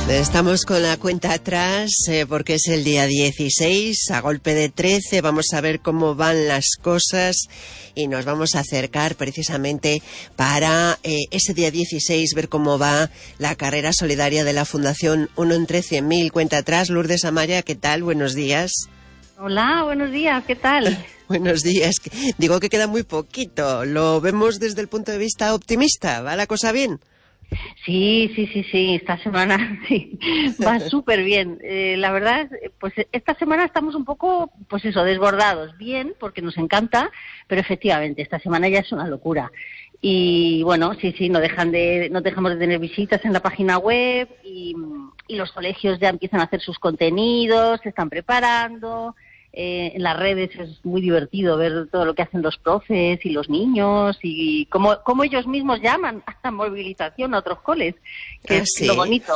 Estamos con la cuenta atrás porque es el día 16, a golpe de 13, vamos a ver cómo van las cosas y nos vamos a acercar precisamente para ese día 16, ver cómo va la carrera solidaria de la Fundación 1 entre 100.000. Cuenta atrás, Lourdes Amaya, ¿qué tal? Buenos días. Hola, buenos días, ¿qué tal? Buenos días. Digo que queda muy poquito, lo vemos desde el punto de vista optimista, ¿va la cosa bien? Sí, esta semana sí, va súper bien. La verdad, pues esta semana estamos un poco, pues eso, desbordados. Bien, porque nos encanta, pero efectivamente, esta semana ya es una locura. Y bueno, sí, no dejamos de tener visitas en la página web y los colegios ya empiezan a hacer sus contenidos, se están preparando. En las redes es muy divertido ver todo lo que hacen los profes y los niños y cómo ellos mismos llaman a la movilización a otros coles, que es ¿sí? Lo bonito.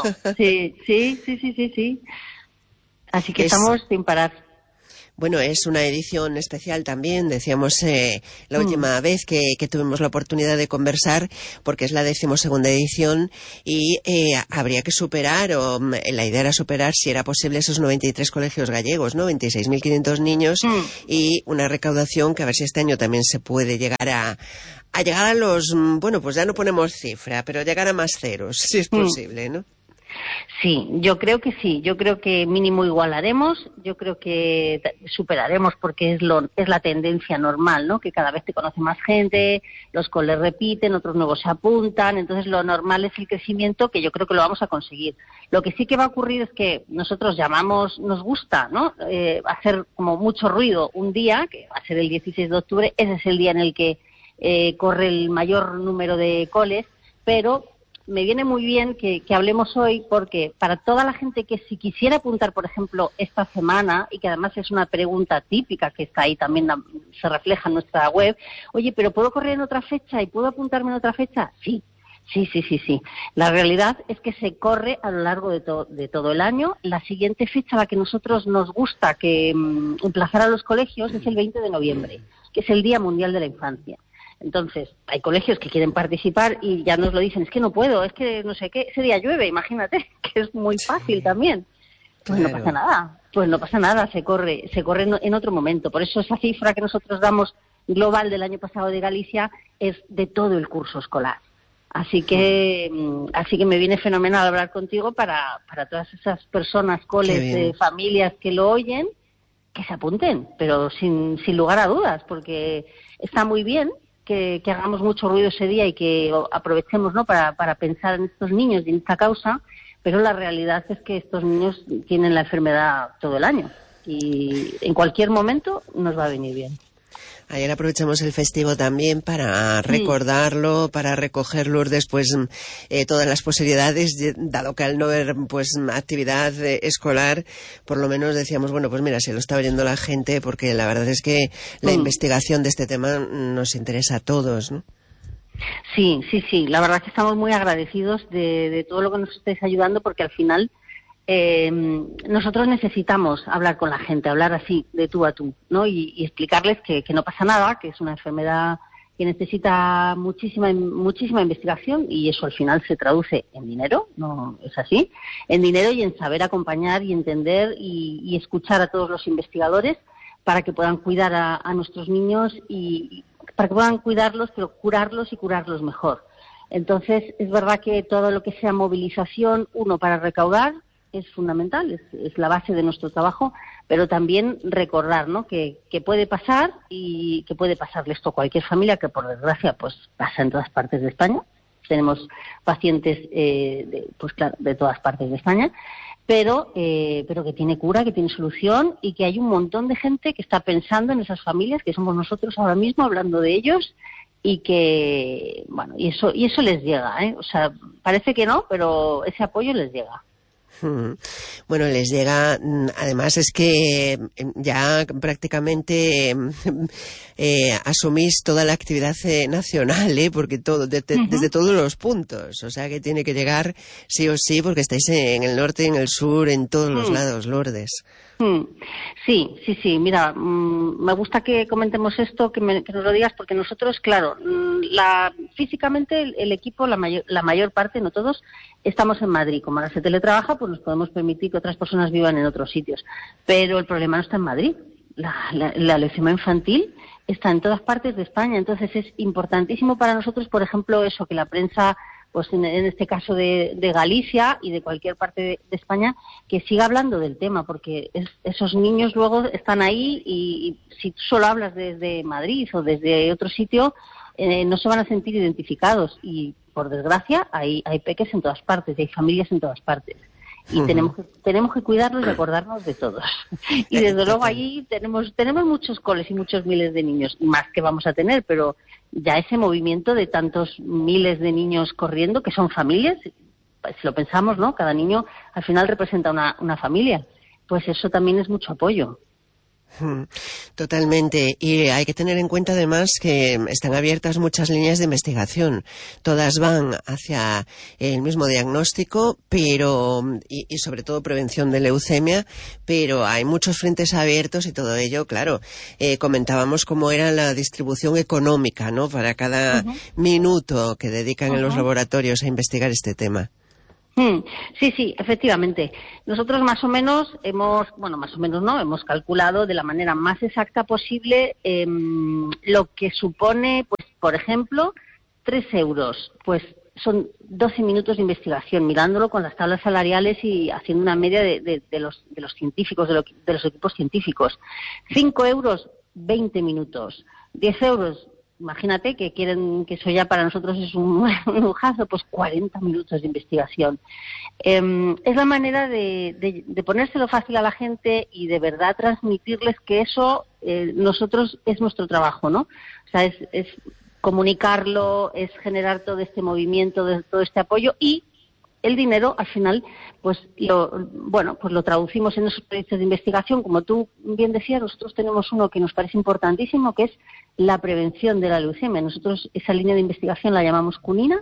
Sí. Así que estamos sin parar. Bueno, es una edición especial también, decíamos la última vez que tuvimos la oportunidad de conversar, porque es la 12ª edición y habría que superar, o la idea era superar, si era posible, esos 93 colegios gallegos, ¿no? 26.500 niños y una recaudación que a ver si este año también se puede llegar a llegar a los, bueno, pues ya no ponemos cifra, pero llegar a más ceros, si es posible, ¿no? Sí, yo creo que sí, yo creo que mínimo igualaremos, yo creo que superaremos porque es la tendencia normal, ¿no? Que cada vez te conoce más gente, los coles repiten, otros nuevos se apuntan, entonces lo normal es el crecimiento que yo creo que lo vamos a conseguir. Lo que sí que va a ocurrir es que nosotros nos gusta, ¿no? Hacer como mucho ruido un día, que va a ser el 16 de octubre, ese es el día en el que corre el mayor número de coles, pero me viene muy bien que hablemos hoy porque para toda la gente que si quisiera apuntar, por ejemplo, esta semana, y que además es una pregunta típica que está ahí también, se refleja en nuestra web, oye, ¿pero puedo correr en otra fecha y puedo apuntarme en otra fecha? Sí. La realidad es que se corre a lo largo de todo el año. La siguiente fecha a la que nosotros nos gusta que emplazar a los colegios es el 20 de noviembre, que es el Día Mundial de la Infancia. Entonces, hay colegios que quieren participar y ya nos lo dicen, es que no puedo, es que no sé qué, ese día llueve, imagínate, que es muy fácil también. Pues claro. no pasa nada, se corre en otro momento. Por eso esa cifra que nosotros damos global del año pasado de Galicia es de todo el curso escolar. Así que me viene fenomenal hablar contigo para todas esas personas, coles, familias que lo oyen, que se apunten, pero sin lugar a dudas, porque está muy bien que hagamos mucho ruido ese día y que aprovechemos, ¿no? para pensar en estos niños y en esta causa, pero la realidad es que estos niños tienen la enfermedad todo el año y en cualquier momento nos va a venir bien. Ayer aprovechamos el festivo también para recordarlo, para recoger, Lourdes, pues todas las posibilidades, dado que al no haber pues actividad escolar, por lo menos decíamos, bueno, pues mira, se lo está oyendo la gente, porque la verdad es que la investigación de este tema nos interesa a todos, ¿no? Sí, la verdad es que estamos muy agradecidos de todo lo que nos estáis ayudando, porque al final nosotros necesitamos hablar con la gente, hablar así de tú a tú, ¿no? Y explicarles que no pasa nada, que es una enfermedad que necesita muchísima investigación y eso al final se traduce en dinero, ¿no es así? En dinero y en saber acompañar y entender y escuchar a todos los investigadores para que puedan cuidar a nuestros niños y para que puedan cuidarlos, pero curarlos y curarlos mejor. Entonces, es verdad que todo lo que sea movilización, para recaudar, es fundamental, es la base de nuestro trabajo, pero también recordar, ¿no? que puede pasar y que puede pasarle esto a cualquier familia, que por desgracia pues pasa en todas partes de España. Tenemos pacientes de todas partes de España, pero que tiene cura, que tiene solución y que hay un montón de gente que está pensando en esas familias, que somos nosotros ahora mismo hablando de ellos, y que, bueno, y eso les llega, ¿eh? O sea, parece que no, pero ese apoyo les llega. Bueno, les llega, además es que ya prácticamente asumís toda la actividad nacional, porque desde todos los puntos, o sea que tiene que llegar sí o sí, porque estáis en el norte, en el sur, en todos los lados, Lourdes. Sí, mira, me gusta que comentemos esto, que nos lo digas, porque nosotros, claro, físicamente el equipo, la mayor parte, no todos, estamos en Madrid. Como ahora se teletrabaja, pues nos podemos permitir que otras personas vivan en otros sitios. Pero el problema no está en Madrid. La leucemia infantil está en todas partes de España. Entonces es importantísimo para nosotros, por ejemplo, eso, que la prensa, pues en este caso de Galicia y de cualquier parte de España, que siga hablando del tema, porque esos niños luego están ahí y si tú solo hablas desde Madrid o desde otro sitio, no se van a sentir identificados. Y por desgracia hay peques en todas partes y hay familias en todas partes. Y tenemos que cuidarlos y acordarnos de todos. Y desde luego allí tenemos muchos coles y muchos miles de niños, más que vamos a tener, pero ya ese movimiento de tantos miles de niños corriendo, que son familias, si lo pensamos, ¿no? Cada niño al final representa una familia. Pues eso también es mucho apoyo. Totalmente, y hay que tener en cuenta además que están abiertas muchas líneas de investigación, todas van hacia el mismo diagnóstico, pero y sobre todo prevención de leucemia, pero hay muchos frentes abiertos y todo ello, claro, comentábamos cómo era la distribución económica, ¿no?, para cada minuto que dedican en los laboratorios a investigar este tema. Sí, efectivamente. Nosotros más o menos hemos calculado de la manera más exacta posible lo que supone, pues, por ejemplo, 3 euros. Pues son 12 minutos de investigación, mirándolo con las tablas salariales y haciendo una media de los científicos, de los equipos científicos. 5 euros, 20 minutos. 10 euros, imagínate que eso ya para nosotros es un lujazo, pues 40 minutos de investigación. Es la manera de ponérselo fácil a la gente y de verdad transmitirles que eso nosotros es nuestro trabajo, ¿no? O sea, es comunicarlo, es generar todo este movimiento, todo este apoyo, y el dinero al final pues lo traducimos en esos proyectos de investigación. Como tú bien decías, nosotros tenemos uno que nos parece importantísimo, que es la prevención de la leucemia. Nosotros esa línea de investigación la llamamos Cunina,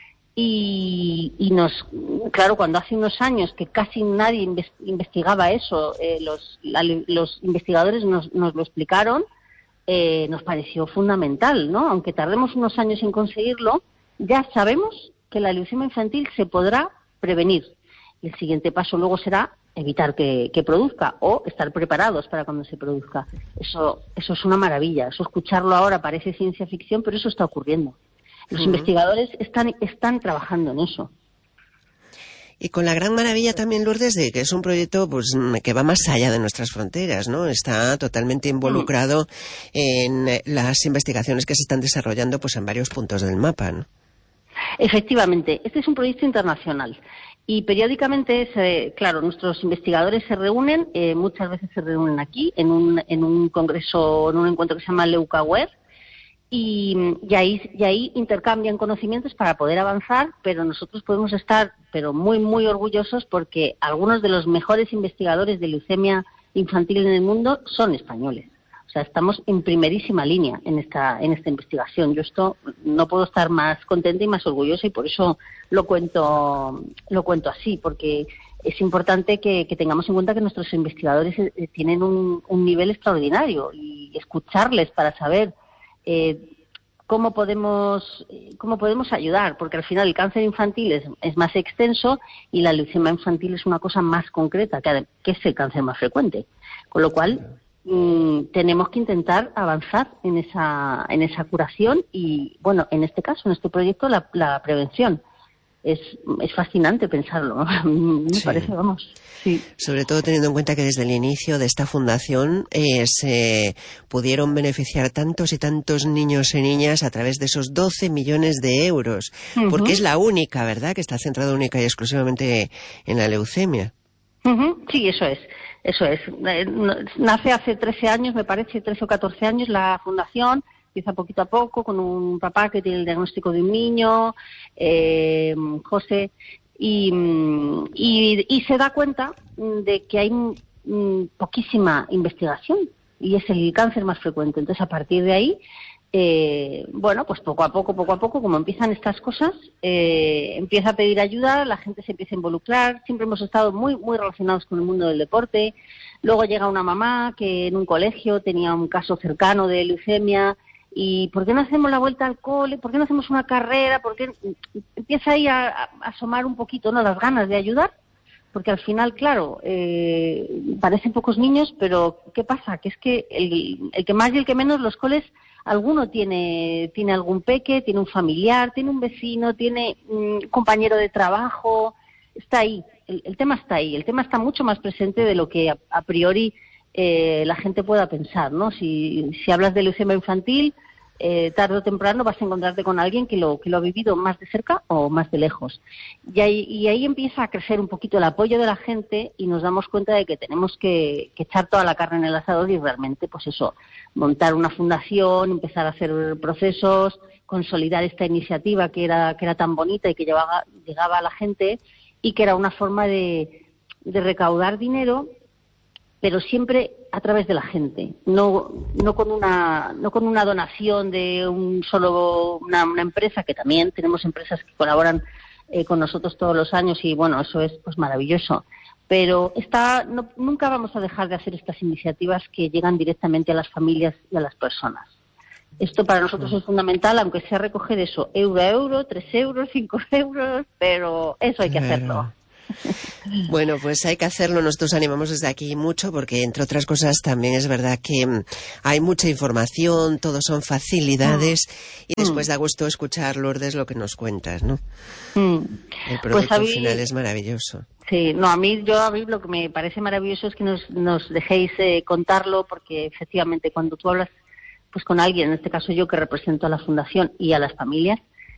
y claro, cuando hace unos años que casi nadie investigaba eso, los investigadores nos lo explicaron, nos pareció fundamental, ¿no? Aunque tardemos unos años en conseguirlo, ya sabemos que la leucemia infantil se podrá prevenir. Y el siguiente paso luego será evitar que produzca o estar preparados para cuando se produzca. Eso es una maravilla. Eso, escucharlo ahora parece ciencia ficción, pero eso está ocurriendo. Los investigadores están trabajando en eso. Y con la gran maravilla también, Lourdes, de que es un proyecto pues que va más allá de nuestras fronteras, ¿no? Está totalmente involucrado en las investigaciones que se están desarrollando pues en varios puntos del mapa, ¿no? Efectivamente, este es un proyecto internacional y periódicamente, claro, nuestros investigadores se reúnen, muchas veces se reúnen aquí en un congreso, en un encuentro que se llama LeucaWare, y ahí intercambian conocimientos para poder avanzar, pero nosotros podemos estar muy, muy orgullosos porque algunos de los mejores investigadores de leucemia infantil en el mundo son españoles. O sea, estamos en primerísima línea en esta investigación. Yo no puedo estar más contenta y más orgullosa, y por eso lo cuento así, porque es importante que tengamos en cuenta que nuestros investigadores tienen un nivel extraordinario, y escucharles para saber cómo podemos ayudar, porque al final el cáncer infantil es más extenso y la leucemia infantil es una cosa más concreta, que es el cáncer más frecuente. Con lo cual tenemos que intentar avanzar en esa curación y, bueno, en este caso, en este proyecto, la prevención. Es fascinante pensarlo, ¿no? Me parece, vamos. Sí. Sobre todo teniendo en cuenta que desde el inicio de esta fundación se pudieron beneficiar tantos y tantos niños y niñas a través de esos 12 millones de euros, porque es la única, ¿verdad?, que está centrada única y exclusivamente en la leucemia. Sí, eso es. Nace hace 13 años, me parece, 13 o 14 años la fundación. Empieza poquito a poco con un papá que tiene el diagnóstico de un niño, José, y se da cuenta de que hay poquísima investigación y es el cáncer más frecuente. Entonces, a partir de ahí, pues poco a poco, como empiezan estas cosas, empieza a pedir ayuda, la gente se empieza a involucrar. Siempre hemos estado muy, muy relacionados con el mundo del deporte. Luego llega una mamá que en un colegio tenía un caso cercano de leucemia. ¿Y por qué no hacemos la vuelta al cole? ¿Por qué no hacemos una carrera? ¿Por qué? Empieza ahí a asomar un poquito, ¿no?, las ganas de ayudar, porque al final, claro, parecen pocos niños, pero ¿qué pasa? Que es que el que más y el que menos, los coles, alguno tiene algún peque, tiene un familiar, tiene un vecino, tiene un compañero de trabajo, está ahí, el tema está ahí, el tema está mucho más presente de lo que a priori la gente pueda pensar, ¿no? Si hablas de leucemia infantil, tarde o temprano vas a encontrarte con alguien que lo ha vivido más de cerca o más de lejos. Y ahí empieza a crecer un poquito el apoyo de la gente y nos damos cuenta de que tenemos que echar toda la carne en el asador y realmente, pues eso, montar una fundación, empezar a hacer procesos, consolidar esta iniciativa que era tan bonita y que llegaba a la gente y que era una forma de recaudar dinero, pero siempre a través de la gente, no con una donación de una empresa, que también tenemos empresas que colaboran con nosotros todos los años y bueno, eso es pues maravilloso. Pero nunca vamos a dejar de hacer estas iniciativas que llegan directamente a las familias y a las personas. Esto para nosotros es fundamental, aunque sea recoger eso, euro a euro, 3 euros, 5 euros, pero eso hay que hacerlo. Bueno, pues hay que hacerlo. Nosotros animamos desde aquí mucho porque, entre otras cosas, también es verdad que hay mucha información, todo son facilidades y después da gusto escuchar, Lourdes, lo que nos cuentas, ¿no? El producto al final es maravilloso. Sí, no, a mí lo que me parece maravilloso es que nos dejéis contarlo, porque efectivamente cuando tú hablas pues con alguien, en este caso yo que represento a la fundación y a las familias,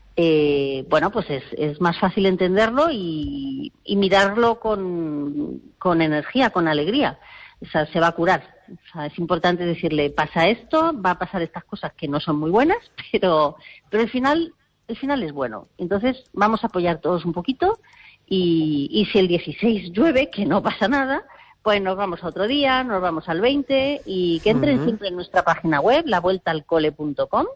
pues es más fácil entenderlo y mirarlo con energía, con alegría. O sea, se va a curar. O sea, es importante decirle, pasa esto, va a pasar estas cosas que no son muy buenas, pero el final es bueno. Entonces vamos a apoyar todos un poquito y si el 16 llueve, que no pasa nada, pues nos vamos a otro día, nos vamos al 20 y que entren siempre en nuestra página web, lavueltaalcole.com.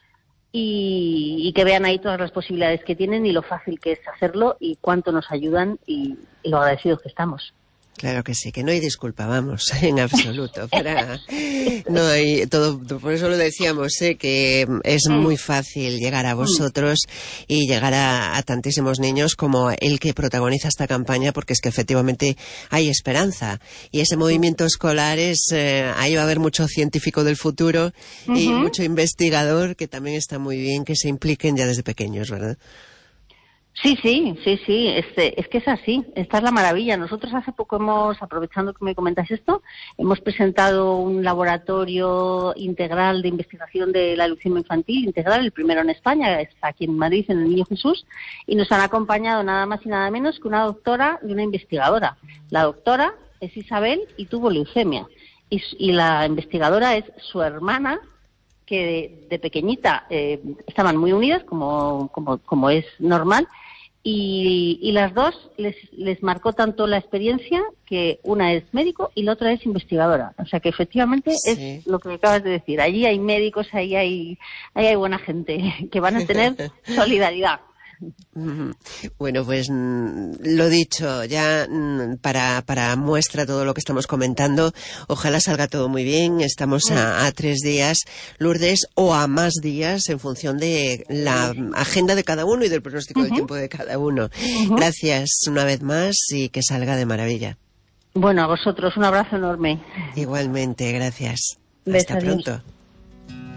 Y que vean ahí todas las posibilidades que tienen y lo fácil que es hacerlo y cuánto nos ayudan y lo agradecidos que estamos. Claro que sí, que no hay disculpa, vamos, en absoluto. No hay todo, por eso lo decíamos, que es muy fácil llegar a vosotros y llegar a tantísimos niños como el que protagoniza esta campaña, porque es que efectivamente hay esperanza. Y ese movimiento escolar ahí va a haber mucho científico del futuro y mucho investigador, que también está muy bien que se impliquen ya desde pequeños, ¿verdad? Sí, es que es así, esta es la maravilla. Nosotros hace poco aprovechando que me comentas esto, hemos presentado un laboratorio integral de investigación de la leucemia infantil, integral, el primero en España, está aquí en Madrid, en el Niño Jesús, y nos han acompañado nada más y nada menos que una doctora y una investigadora. La doctora es Isabel y tuvo leucemia, y la investigadora es su hermana, que de pequeñita estaban muy unidas, como es normal, y las dos les marcó tanto la experiencia que una es médico y la otra es investigadora. O sea que efectivamente es lo que acabas de decir. Allí hay médicos, ahí hay buena gente que van a tener solidaridad. Bueno, pues lo dicho, ya para muestra todo lo que estamos comentando, ojalá salga todo muy bien. Estamos a 3 días, Lourdes, o a más días en función de la agenda de cada uno y del pronóstico del tiempo de cada uno. Gracias una vez más y que salga de maravilla. Bueno, a vosotros un abrazo enorme. Igualmente, gracias. Besos. Hasta pronto.